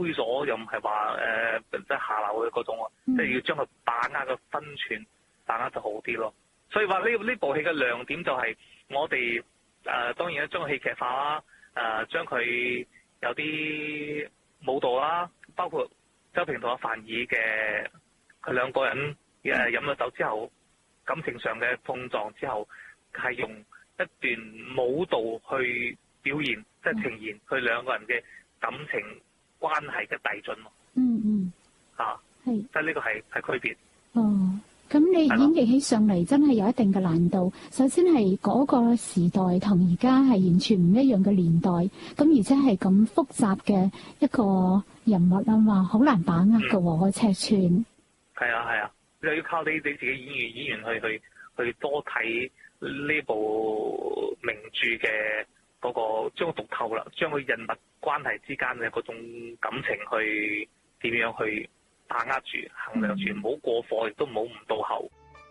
猥瑣，又唔係話即係下流嘅嗰種，即係要將佢把握個分寸，把握就好啲咯。所以話呢部戲嘅亮點就係我哋當然將戲劇化啦，將佢有啲舞蹈啦，包括周平同阿范怡嘅佢兩個人飲咗酒之後感情上嘅碰撞之後，係用一段舞蹈去表現，即係呈現佢兩個人嘅感情關係嘅遞進咯。係，即係呢個係區別。 哦，咁你演繹起上嚟真係有一定嘅難度。首先係嗰個時代同而家係完全唔一樣嘅年代，咁而且係咁複雜嘅一個人物啊嘛，好難把握嘅喎個尺寸。 係啊，就要靠你自己演員去多睇呢部名著嘅嗰個將佢讀透啦，將佢人物關係之間嘅嗰種感情去點樣去把握住、衡量住，唔好過火，亦都唔好唔到後。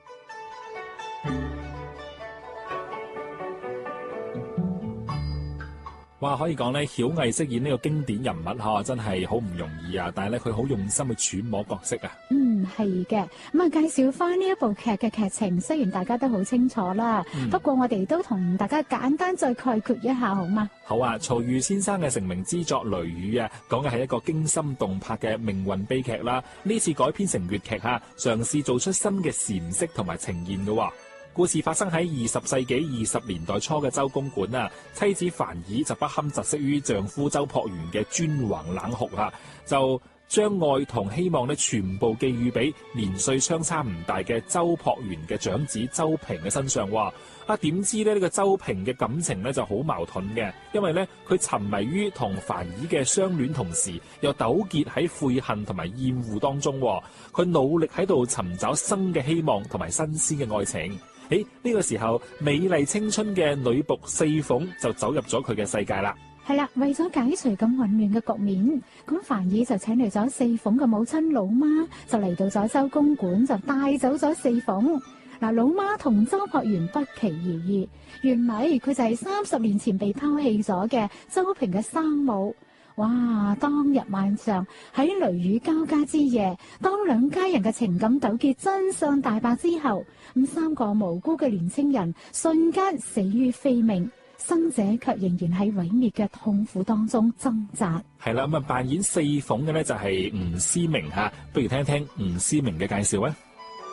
哇，可以講咧，曉藝飾演呢個經典人物真係好唔容易啊！但係咧，佢好用心去揣摩角色啊。 係嘅。咁啊，介紹翻呢一部劇嘅劇情，雖然大家都好清楚啦，不過我哋都同大家簡單再概括一下，好嗎？ 好啊，曹禺先生嘅成名之作《雷雨》啊，講嘅係一個驚心動魄嘅命運悲劇啦。呢次改編成粵劇嘗試做出新嘅闡釋同埋呈現嘅。故事發生喺20世紀20年代初嘅周公館啊，妻子樊綺就不堪窒息於丈夫周樸園嘅專橫冷酷就將愛同希望咧全部寄予俾年歲相差唔大嘅周樸園嘅長子周平嘅身上。點知呢個周平嘅感情咧就好矛盾嘅，因為咧佢沉迷於同樊綺嘅相戀，同時又糾結喺悔恨同埋厭惡當中。佢努力喺度尋找新嘅希望同埋新鮮嘅愛情。呢個時候，美麗青春嘅女僕四鳳就走入咗佢嘅世界啦。 係啦，為咗解除咁混亂嘅局面，咁樊綺就請嚟咗四鳳嘅母親老媽，就嚟到咗周公館，就帶走咗四鳳。嗱，老媽同周樸園不期而遇，原來佢就係30年前被拋棄咗嘅周平嘅生母。哇！當日晚上喺雷雨交加之夜，當兩家人嘅情感糾結真相大白之後，咁3個無辜嘅年青人瞬間死於非命，生者卻仍然喺毀滅嘅痛苦當中掙扎。 係啦，咁扮演四鳳嘅呢就係吳思明不如聽一聽吳思明嘅介紹啊。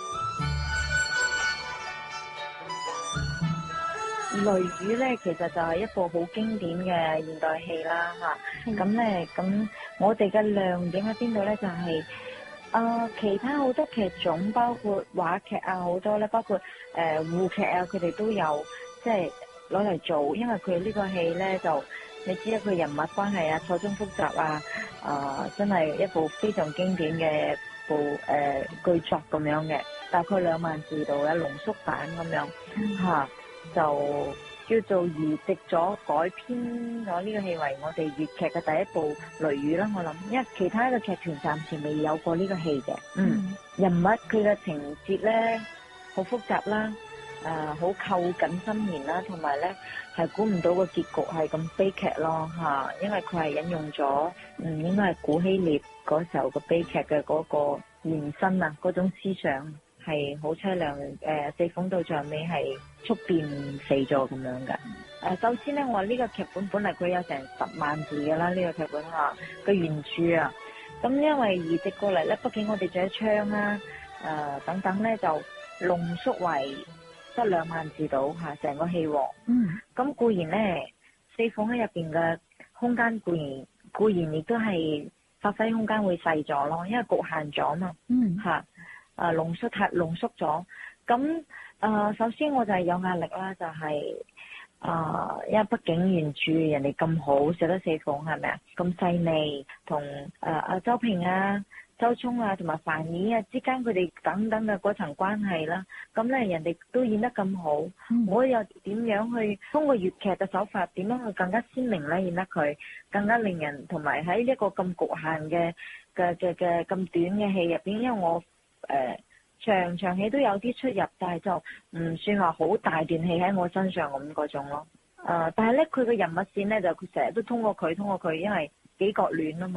雷雨咧，其實就係一部好經典嘅現代戲啦，咁我哋嘅亮點喺邊度咧？就係其他好多劇種，包括話劇啊，好多咧，包括滬劇啊，佢哋都有即係攞嚟做，因為佢呢個戲咧就你知啦，佢人物關係啊，錯綜複雜啊，真係一部非常經典嘅部劇作咁樣嘅，大概2萬字度嘅濃縮版咁樣就叫做移植咗改編咗呢個戲為我哋粵劇嘅第一部雷雨啦，我諗，因為其他嘅劇團暫時未有過呢個戲嘅。人物佢嘅情節咧好複雜啦，好扣緊心弦啦，同埋咧係估唔到個結局係咁悲劇咯因為佢係引用咗應該係古希臘嗰時候個悲劇嘅嗰個延伸啊，嗰種思想。係好凄涼，四鳳到最後尾係速變死咗咁樣嘅。首先咧，我話呢個劇本本嚟佢有成10萬字嘅啦，呢個劇本個原著啊。咁因為移植過嚟咧，畢竟我哋仲有槍啦，等等咧就濃縮為得2萬字到成個戲喎。咁固然咧，四鳳喺入邊嘅空間固然亦都係發揮空間會細咗咯，因為局限咗嘛。濃縮咗，咁首先我就係有壓力啦，就係因為畢竟原著人哋咁好寫得四鳳係咪啊？咁細膩，同阿周平啊、周聰啊同埋樊綺啊之間佢哋等等嘅嗰層關係啦，咁咧人哋都演得咁好，我又點樣去通過粵劇嘅手法，點樣去更加鮮明咧演得佢，更加令人同埋喺一個咁局限嘅咁短嘅戲入邊，因為我場戲都有啲出入，但係就唔算話好大段戲喺我身上咁嗰種咯。但係咧佢嘅人物線咧就佢成日都通過佢，因為幾角戀啊嘛。